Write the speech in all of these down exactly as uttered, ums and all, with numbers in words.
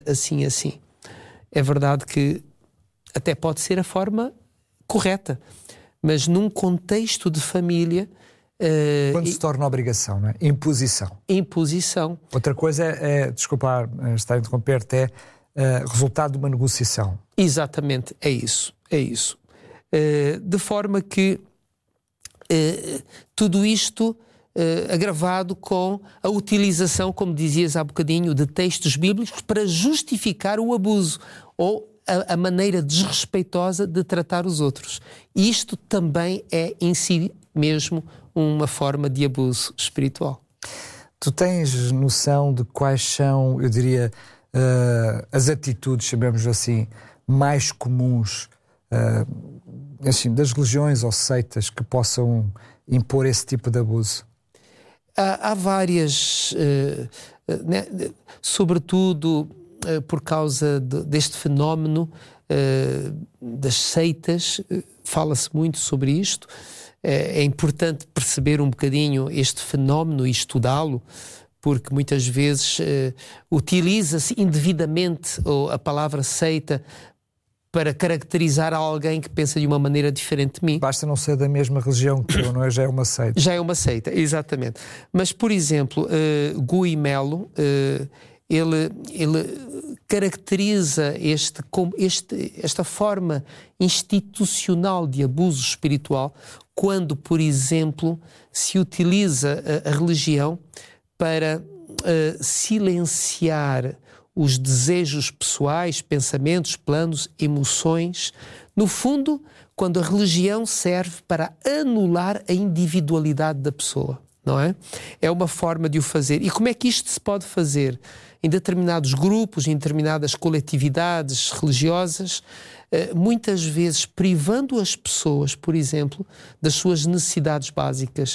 assim, assim. É verdade que até pode ser a forma correta, mas num contexto de família... Uh, Quando se torna obrigação, não é? Imposição. Imposição. Outra coisa é, é desculpa estar a interromper-te, é uh, resultado de uma negociação. Exatamente, é isso, é isso. Uh, de forma que uh, tudo isto uh, agravado com a utilização, como dizias há bocadinho, de textos bíblicos para justificar o abuso ou a, a maneira desrespeitosa de tratar os outros. Isto também é em si mesmo uma forma de abuso espiritual. Tu tens noção de quais são, eu diria, uh, as atitudes, chamemos assim, mais comuns uh, assim, das religiões ou seitas que possam impor esse tipo de abuso? Há, há várias, uh, uh, né, sobretudo uh, por causa de, deste fenómeno uh, das seitas, uh, fala-se muito sobre isto. É importante perceber um bocadinho este fenómeno e estudá-lo, porque muitas vezes uh, utiliza-se indevidamente a palavra seita para caracterizar alguém que pensa de uma maneira diferente de mim. Basta não ser da mesma religião que eu, não é? Já é uma seita. Já é uma seita, exatamente. Mas, por exemplo, uh, Gui Mello, uh, ele, ele caracteriza este, este, esta forma institucional de abuso espiritual quando, por exemplo, se utiliza a, a religião para uh, silenciar os desejos pessoais, pensamentos, planos, emoções. No fundo, quando a religião serve para anular a individualidade da pessoa, não é? É uma forma de o fazer. E como é que isto se pode fazer? Em determinados grupos, em determinadas coletividades religiosas, muitas vezes privando as pessoas, por exemplo, das suas necessidades básicas.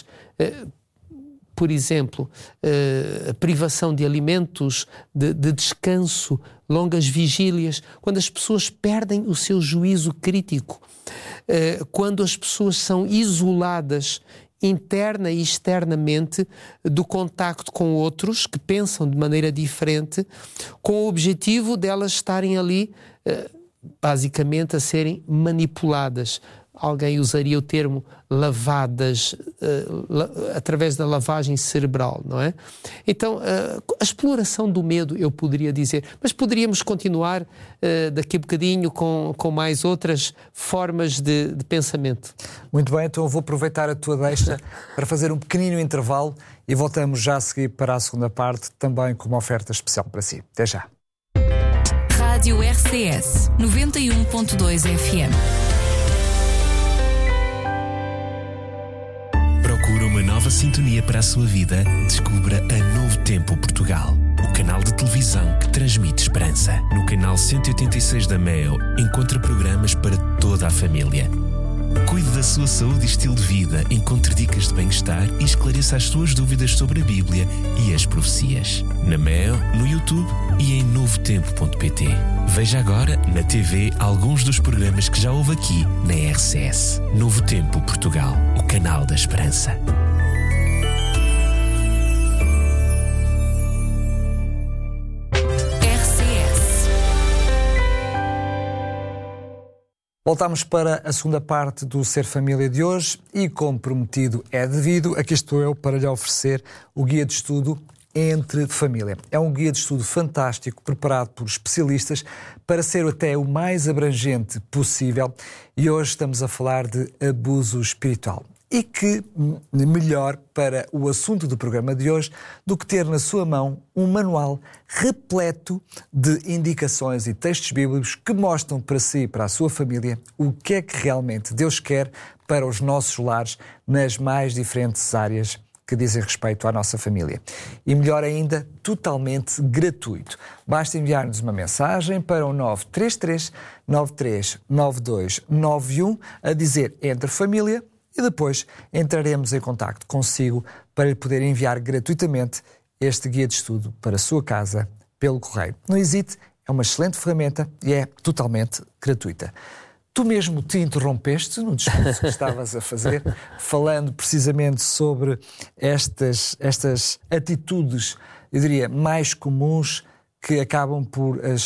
Por exemplo, a privação de alimentos, de, de descanso, longas vigílias, quando as pessoas perdem o seu juízo crítico, quando as pessoas são isoladas interna e externamente do contacto com outros que pensam de maneira diferente, com o objetivo delas estarem ali basicamente a serem manipuladas. Alguém usaria o termo lavadas, uh, la, através da lavagem cerebral, não é? Então, uh, a exploração do medo, eu poderia dizer, mas poderíamos continuar uh, daqui a bocadinho com, com mais outras formas de, de pensamento. Muito bem, então eu vou aproveitar a tua deixa para fazer um pequenino intervalo e voltamos já a seguir para a segunda parte, também com uma oferta especial para si. Até já. Rádio R C S noventa e um ponto dois F M. Procura uma nova sintonia para a sua vida? Descubra a Novo Tempo Portugal, o canal de televisão que transmite esperança. No canal cento e oitenta e seis da Meo, encontra programas para toda a família. Cuide da sua saúde e estilo de vida, encontre dicas de bem-estar e esclareça as suas dúvidas sobre a Bíblia e as profecias. Na Meo, no YouTube e em novo tempo ponto pt. Veja agora na T V alguns dos programas que já houve aqui na R C S. Novo Tempo Portugal, o canal da esperança. Voltamos para a segunda parte do Ser Família de hoje e, como prometido é devido, aqui estou eu para lhe oferecer o guia de estudo Entre Família. É um guia de estudo fantástico, preparado por especialistas para ser até o mais abrangente possível, e hoje estamos a falar de abuso espiritual. E que melhor para o assunto do programa de hoje do que ter na sua mão um manual repleto de indicações e textos bíblicos que mostram para si e para a sua família o que é que realmente Deus quer para os nossos lares nas mais diferentes áreas que dizem respeito à nossa família. E melhor ainda, totalmente gratuito. Basta enviar-nos uma mensagem para o nove três três, nove três nove dois nove um a dizer Entre Família, e depois entraremos em contacto consigo para lhe poder enviar gratuitamente este guia de estudo para a sua casa pelo correio. Não hesite, é uma excelente ferramenta e é totalmente gratuita. Tu mesmo te interrompeste no discurso que estavas a fazer, falando precisamente sobre estas, estas atitudes, eu diria, mais comuns que acabam por